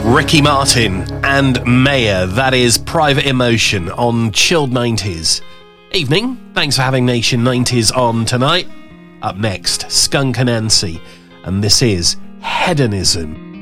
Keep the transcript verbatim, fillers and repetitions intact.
Ricky Martin and Maya, that is Private Emotion on Chilled nineties. Evening, thanks for having Nation nineties on tonight. Up next, Skunk Anansie, and this is Hedonism.